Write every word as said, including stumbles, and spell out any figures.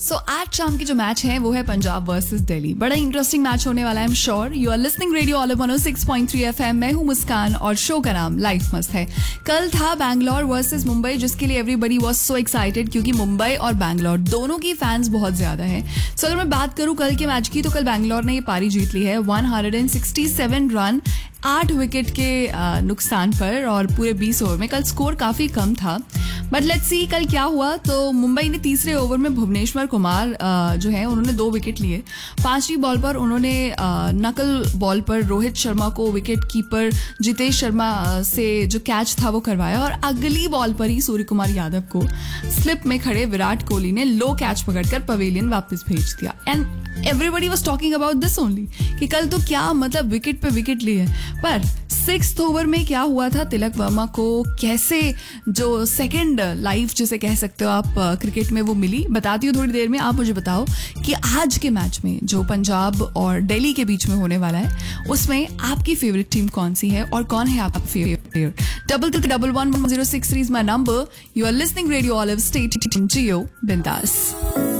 सो आज शाम की जो मैच है वो है पंजाब वर्सेस दिल्ली. बड़ा इंटरेस्टिंग मैच होने वाला है. I am sure you are listening radio all one O six point three FM. मैं हूं मुस्कान और शो का नाम लाइफ मस्त है. कल था बैंगलोर वर्सेस मुंबई, जिसके लिए एवरीबडी वाज सो एक्साइटेड क्योंकि मुंबई और बैंगलोर दोनों की फैंस बहुत ज्यादा है. सो so, अगर मैं बात करूं कल के मैच की तो कल बैंगलोर ने ये पारी जीत ली है one hundred sixty seven run आठ विकेट के नुकसान पर और पूरे बीस ओवर में. कल स्कोर काफी कम था बट लेट्स सी कल क्या हुआ. तो मुंबई ने तीसरे ओवर में भुवनेश्वर कुमार जो है उन्होंने दो विकेट लिए. पांचवी बॉल पर उन्होंने नकल बॉल पर रोहित शर्मा को विकेट कीपर जितेश शर्मा से जो कैच था वो करवाया और अगली बॉल पर ही सूर्य कुमार यादव को स्लिप में खड़े विराट कोहली ने लो कैच पकड़कर पवेलियन वापस भेज दिया. And everybody was talking about this only कि कल तो क्या मतलब विकेट पे विकेट लिए. पर सिक्स्थ ओवर में क्या हुआ था, तिलक वर्मा को कैसे जो सेकंड लाइफ जिसे कह सकते हो आप क्रिकेट में वो मिली, बताती हूँ थोड़ी देर में. आप मुझे बताओ कि आज के मैच में जो पंजाब और दिल्ली के बीच में होने वाला है उसमें आपकी फेवरेट टीम कौन सी है और कौन है आपका favourite player. Double three double one one zero six three is my number. You are listening radio olive. Stay tuned, जियो बिंदास.